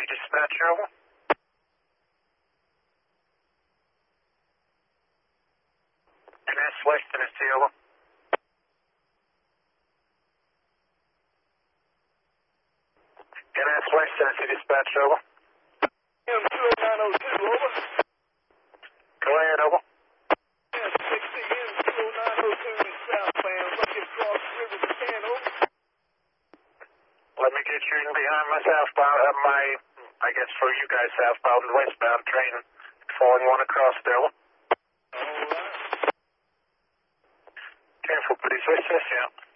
dispatcher, over. NS West, Tennessee, over. NS West, Tennessee dispatcher, over. M20902, over. Go ahead, over. S60 M20902 southbound, looking cross river scan, over. Let me get you in behind my southbound, I guess for you guys, southbound and westbound train, falling one across there. Alright. Careful, please. What's this, yeah?